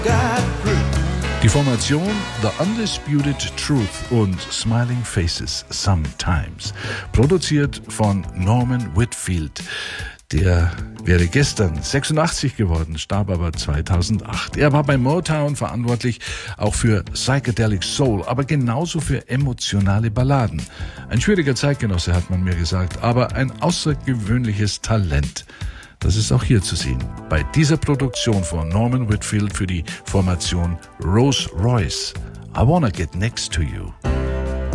Die Formation The Undisputed Truth und Smiling Faces Sometimes, produziert von Norman Whitfield. Der wäre gestern 86 geworden, starb aber 2008. Er war bei Motown verantwortlich, auch für Psychedelic Soul, aber genauso für emotionale Balladen. Ein schwieriger Zeitgenosse, hat man mir gesagt, aber ein außergewöhnliches Talent. Das ist auch hier zu sehen, bei dieser Produktion von Norman Whitfield für die Formation Rolls Royce. I Wanna Get Next to You.